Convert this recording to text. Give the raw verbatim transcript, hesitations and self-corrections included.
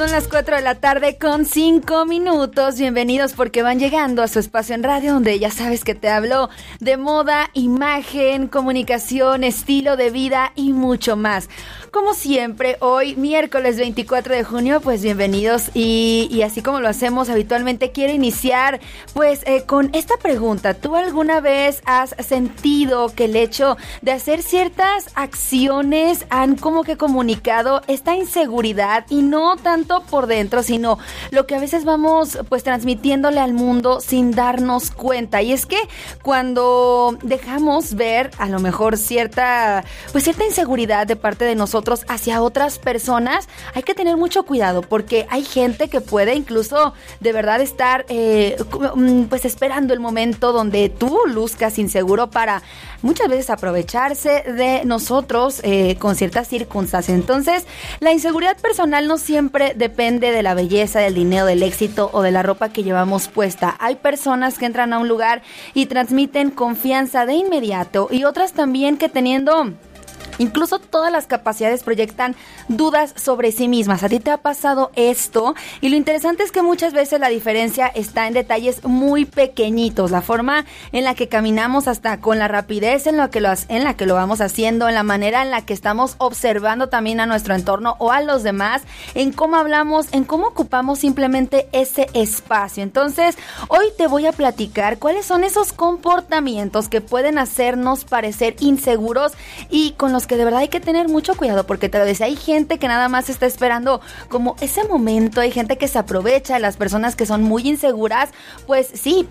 Son las cuatro de la tarde con cinco minutos. Bienvenidos porque van llegando a su espacio en radio donde ya sabes que te hablo de moda, imagen, comunicación, estilo de vida y mucho más. Como siempre, hoy miércoles veinticuatro de junio, pues bienvenidos y, y así como lo hacemos habitualmente, quiero iniciar pues eh, con esta pregunta. ¿Tú alguna vez has sentido que el hecho de hacer ciertas acciones han como que comunicado esta inseguridad y no tanto por dentro, sino lo que a veces vamos pues transmitiéndole al mundo sin darnos cuenta? Y es que cuando dejamos ver a lo mejor cierta pues cierta inseguridad de parte de nosotros hacia otras personas, hay que tener mucho cuidado porque hay gente que puede incluso de verdad estar eh, pues esperando el momento donde tú luzcas inseguro para muchas veces aprovecharse de nosotros eh, con ciertas circunstancias. Entonces, la inseguridad personal no siempre depende de la belleza, del dinero, del éxito o de la ropa que llevamos puesta. Hay personas que entran a un lugar y transmiten confianza de inmediato y otras también que teniendo incluso todas las capacidades proyectan dudas sobre sí mismas. ¿A ti te ha pasado esto? Y lo interesante es que muchas veces la diferencia está en detalles muy pequeñitos. La forma en la que caminamos, hasta con la rapidez en, lo que lo, en la que lo vamos haciendo, en la manera en la que estamos observando también a nuestro entorno o a los demás, en cómo hablamos, en cómo ocupamos simplemente ese espacio. Entonces, hoy te voy a platicar cuáles son esos comportamientos que pueden hacernos parecer inseguros y con los que de verdad hay que tener mucho cuidado, porque te lo decía, hay gente que nada más está esperando como ese momento, hay gente que se aprovecha de las personas que son muy inseguras, pues sí,